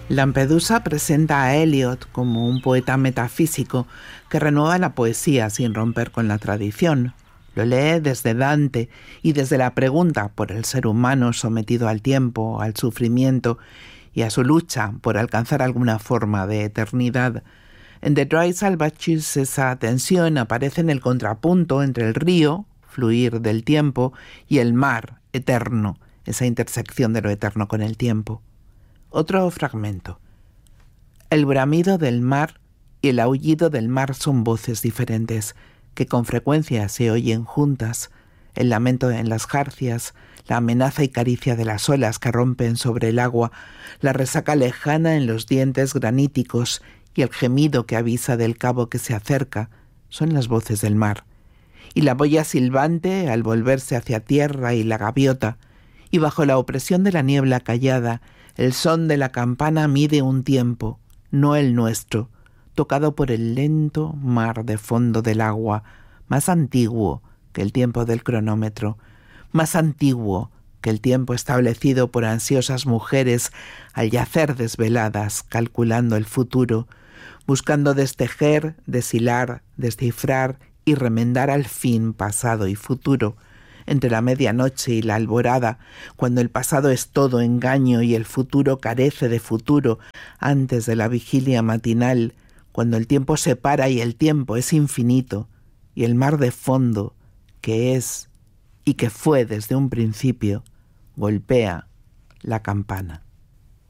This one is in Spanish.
Lampedusa presenta a Eliot como un poeta metafísico que renueva la poesía sin romper con la tradición. Lo lee desde Dante y desde la pregunta por el ser humano sometido al tiempo, al sufrimiento y a su lucha por alcanzar alguna forma de eternidad. En The Dry Salvages esa tensión aparece en el contrapunto entre el río, fluir del tiempo, y el mar, eterno, esa intersección de lo eterno con el tiempo. Otro fragmento. El bramido del mar y el aullido del mar son voces diferentes que con frecuencia se oyen juntas. El lamento en las jarcias, la amenaza y caricia de las olas que rompen sobre el agua, la resaca lejana en los dientes graníticos y el gemido que avisa del cabo que se acerca, son las voces del mar. Y la boya silbante al volverse hacia tierra y la gaviota, y bajo la opresión de la niebla callada, el son de la campana mide un tiempo, no el nuestro, tocado por el lento mar de fondo del agua, más antiguo que el tiempo del cronómetro, más antiguo que el tiempo establecido por ansiosas mujeres al yacer desveladas, calculando el futuro, buscando destejer, deshilar, descifrar y remendar al fin pasado y futuro, entre la medianoche y la alborada, cuando el pasado es todo engaño y el futuro carece de futuro, antes de la vigilia matinal, cuando el tiempo se para y el tiempo es infinito, y el mar de fondo, que es y que fue desde un principio, golpea la campana.